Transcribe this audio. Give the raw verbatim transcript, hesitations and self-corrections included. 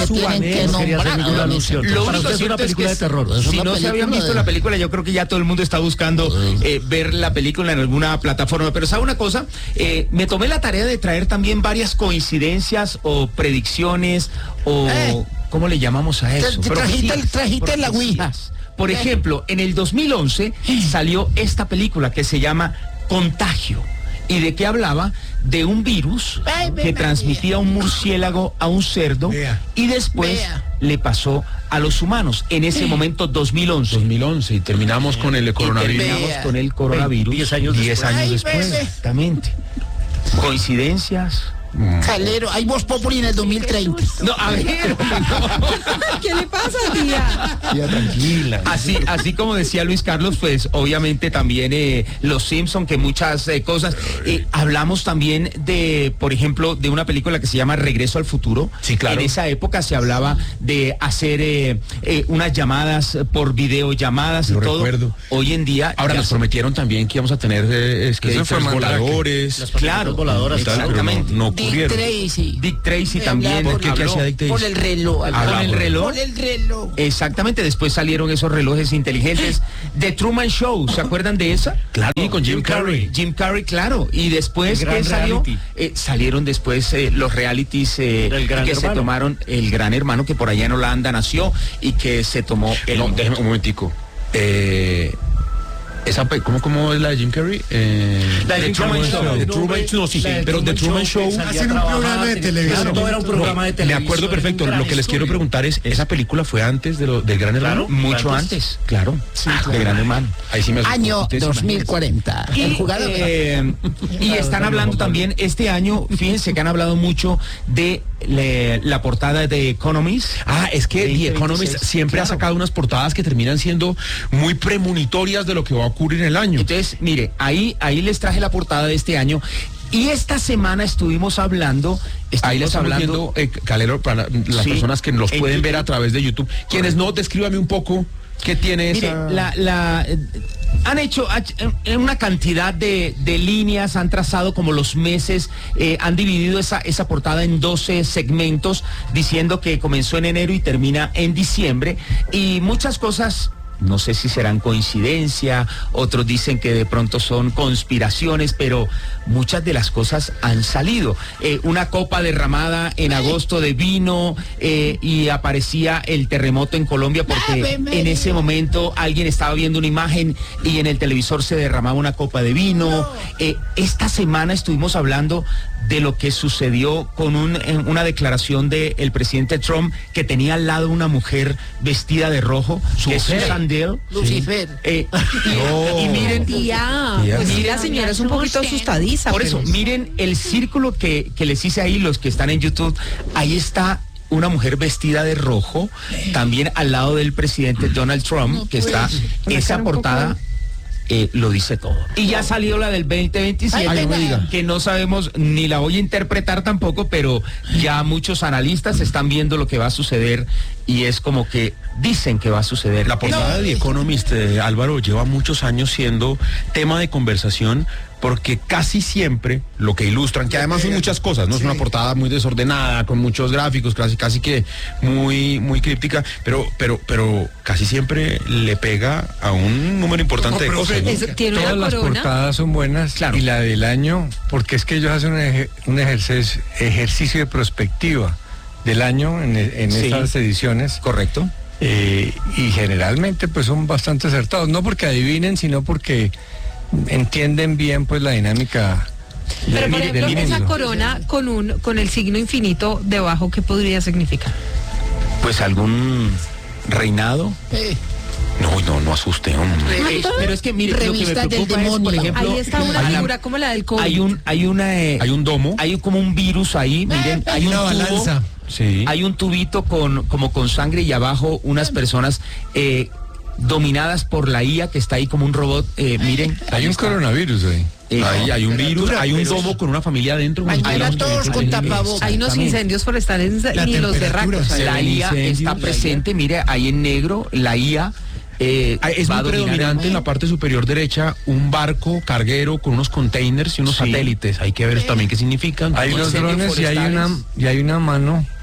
le tienen que nombrar. Lo único es una película de terror. Si no se habían visto la película, yo creo que ya todo el mundo está buscando eh, ver la película en alguna plataforma. Pero ¿sabe una cosa? Eh, me tomé la tarea de traer también varias coincidencias o predicciones o... Eh. ¿Cómo le llamamos a eso? Trajiste, trajiste la ouija. Por ejemplo, en el dos mil once salió esta película que se llama Contagio. ¿Y de qué hablaba? De un virus que transmitía un murciélago a un cerdo y después le pasó a los humanos. En ese momento, dos mil once. dos mil once, y terminamos con el coronavirus. Y terminamos con el coronavirus. diez años diez después. años después. Exactamente. ¿Coincidencias? Calero, hay Voz Populi en el dos mil treinta. No, a ver. No. ¿Qué le pasa, tía? Tía, tranquila. Así, así como decía Luis Carlos, pues obviamente también eh, Los Simpson, que muchas eh, cosas. Eh, hablamos también de, por ejemplo, de una película que se llama Regreso al Futuro. Sí, claro. En esa época se hablaba de hacer eh, eh, unas llamadas por videollamadas Lo y todo. recuerdo. Hoy en día. Ahora nos se... prometieron también que íbamos a tener eh, skaters voladores. Las claro, voladoras, exactamente. No, no Dick Tracy. Dick Tracy también. ¿Por qué? ¿Qué hacía Dick Tracy? Por el reloj. Por el reloj. Por el reloj. Exactamente, después salieron esos relojes inteligentes. The Truman Show, ¿se acuerdan de esa? Claro, sí, con Jim Carrey. Jim Carrey, claro. Y después, ¿qué salió? Eh, salieron después eh, los realities eh, que hermano. se tomaron. El Gran Hermano, que por allá en Holanda nació y que se tomó el... No, déjeme un momentico. Eh... Esa, ¿cómo, ¿Cómo es la de Jim Carrey? Eh, la de Truman Show. The Truman Show, no, sí, pero The Truman Show... Hacen un programa de televisión. Todo era un programa de televisión. Me acuerdo perfecto. Lo que les quiero preguntar es, ¿esa película fue antes de lo, del Gran Hermano? Claro, mucho antes. antes. Claro, sí, ah, de Gran Hermano. Ahí sí me Año dos mil cuarenta. Y, el jugador, eh, y están hablando también, este año, fíjense que han hablado mucho de le, la portada de Economist. Ah, es que The Economist siempre claro. ha sacado unas portadas que terminan siendo muy premonitorias de lo que va a ocurrir en el año. Entonces, mire, ahí, ahí les traje la portada de este año. Y esta semana estuvimos hablando, estuvimos ahí les hablando, viendo, eh, Calero, para las sí, personas que los pueden ver a través de YouTube. Quienes no, descríbame un poco qué tiene mire, esa... la, la, eh, han hecho eh, una cantidad de, de líneas, han trazado como los meses, eh, han dividido esa, esa portada en doce segmentos, diciendo que comenzó en enero y termina en diciembre. Y muchas cosas... No sé si serán coincidencia, otros dicen que de pronto son conspiraciones, pero muchas de las cosas han salido. Eh, una copa derramada en agosto de vino eh, y aparecía el terremoto en Colombia porque en ese momento alguien estaba viendo una imagen y en el televisor se derramaba una copa de vino. Eh, esta semana estuvimos hablando de lo que sucedió con un, una declaración del presidente Trump, que tenía al lado una mujer vestida de rojo, que es Susan Dale. Lucifer. Eh, y, oh. y miren... Tía, pues sí, la señora es un poquito asustadiza. Por eso, miren el círculo que, que les hice ahí, los que están en YouTube, ahí está una mujer vestida de rojo, también al lado del presidente Donald Trump, que está esa portada... Eh, lo dice todo. Y ya salió la del veinte veintisiete, Ay, no diga. que no sabemos, ni la voy a interpretar tampoco, pero ya muchos analistas están viendo lo que va a suceder y es como que dicen que va a suceder. La portada no. de The Economist, eh, Álvaro, lleva muchos años siendo tema de conversación, porque casi siempre lo que ilustran, que además son muchas cosas, ¿no? Sí. Es una portada muy desordenada, con muchos gráficos, casi, casi que muy, muy críptica, pero, pero, pero casi siempre le pega a un número importante no, de cosas. ¿No? Eso, ¿tiene Todas una las corona? portadas son buenas, claro. Y la del año, porque es que ellos hacen un, ejer, un ejercicio, ejercicio de prospectiva del año en, en sí. estas ediciones. Correcto. Eh, y generalmente pues son bastante acertados, no porque adivinen, sino porque entienden bien pues la dinámica. Pero por ejemplo, esa corona con un con el signo infinito debajo, ¿qué podría significar? Pues algún reinado. Eh. No, no, no asuste, hombre. Eh, pero es que mire, lo que me preocupa es, por ejemplo, ahí está una figura como la del COVID. Hay un, hay una, eh, hay un domo, hay como un virus ahí, miren, hay una un balanza. Tubo, sí. Hay un tubito con, como con sangre y abajo unas personas eh, dominadas por la I A que está ahí como un robot. Eh, miren, hay un está. coronavirus ahí. Eh, ahí hay un virus, hay un domo con una familia adentro. Mañana todos con tapabocas. Hay unos incendios forestales y los berracos. La I A está presente, mire, ahí en negro, la I A. Eh, es muy predominante en la parte superior derecha un barco carguero con unos containers y unos sí. satélites. Hay que ver también qué significan. Hay unos drones y hay una y hay una mano